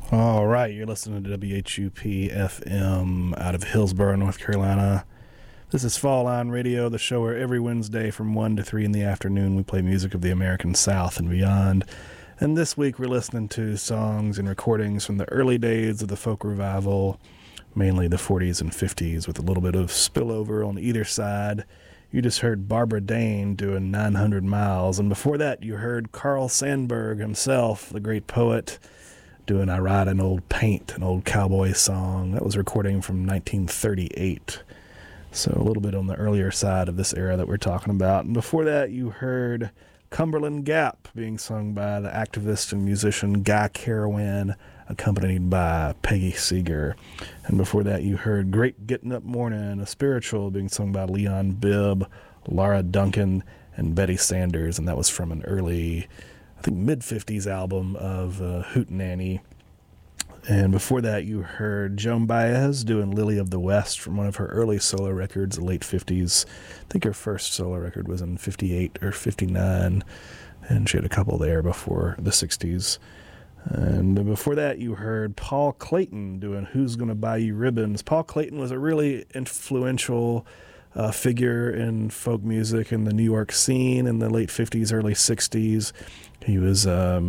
All right, you're listening to WHUP FM out of Hillsborough, North Carolina. This is Fall On Radio, the show where every Wednesday from 1 to 3 in the afternoon we play music of the American South and beyond. And this week we're listening to songs and recordings from the early days of the folk revival, mainly the 40s and 50s, with a little bit of spillover on either side. You just heard Barbara Dane doing 900 Miles, and before that you heard Carl Sandburg himself, the great poet, doing I Ride an Old Paint, an old cowboy song. That was a recording from 1938. So a little bit on the earlier side of this era that we're talking about. And before that, you heard Cumberland Gap being sung by the activist and musician Guy Carawan, accompanied by Peggy Seeger. And before that, you heard Great Getting Up Morning, a spiritual, being sung by Leon Bibb, Laura Duncan, and Betty Sanders. And that was from an early, I think, mid-50s album of Hootenanny. And before that, you heard Joan Baez doing Lily of the West from one of her early solo records, the late 50s. I think her first solo record was in 58 or 59, and she had a couple there before the 60s. And before that, you heard Paul Clayton doing Who's Gonna Buy You Ribbons. Paul Clayton was a really influential figure in folk music in the New York scene in the late 50s, early 60s. He was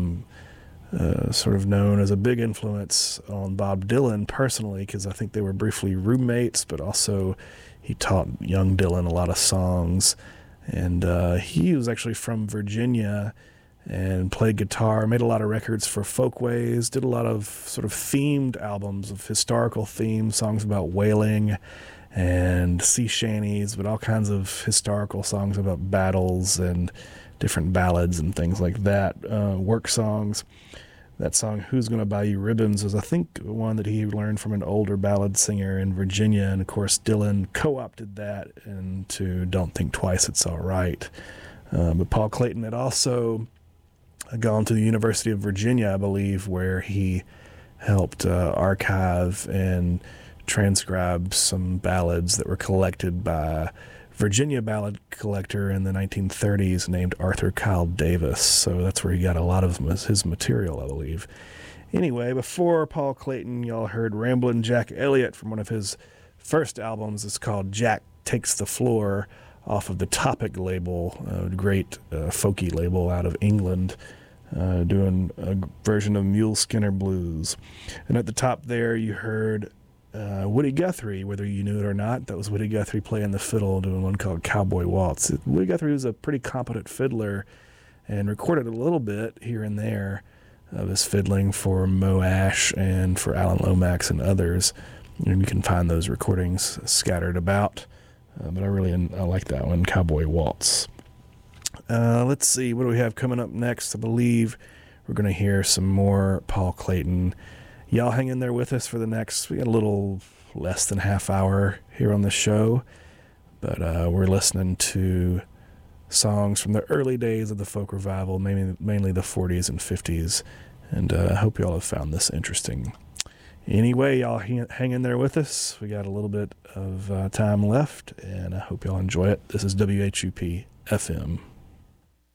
sort of known as a big influence on Bob Dylan personally, because I think they were briefly roommates, but also he taught young Dylan a lot of songs. And he was actually from Virginia and played guitar, made a lot of records for Folkways, did a lot of sort of themed albums of historical themes, songs about whaling and sea shanties, but all kinds of historical songs about battles and different ballads and things like that, work songs. That song, Who's Gonna Buy You Ribbons, is, I think, one that he learned from an older ballad singer in Virginia, and of course Dylan co-opted that into Don't Think Twice, It's All Right. But Paul Clayton had also gone to the University of Virginia, I believe, where he helped archive and transcribe some ballads that were collected by Virginia ballad collector in the 1930s named Arthur Kyle Davis. So that's where he got a lot of his material, I believe. Anyway, before Paul Clayton, y'all heard Ramblin' Jack Elliott from one of his first albums. It's called Jack Takes the Floor, off of the Topic label, a great folky label out of England, doing a version of Mule Skinner Blues. And at the top there, you heard Woody Guthrie, whether you knew it or not. That was Woody Guthrie playing the fiddle, doing one called Cowboy Waltz. Woody Guthrie was a pretty competent fiddler and recorded a little bit here and there of his fiddling for Mo Ash and for Alan Lomax and others. And you can find those recordings scattered about. But I like that one, Cowboy Waltz. Let's see, what do we have coming up next? I believe we're going to hear some more Paul Clayton. Y'all hang in there with us for the next, we got a little less than half hour here on the show, but we're listening to songs from the early days of the folk revival, mainly the 40s and 50s, and I hope y'all have found this interesting. Anyway, y'all hang in there with us. We got a little bit of time left, and I hope y'all enjoy it. This is WHUP FM.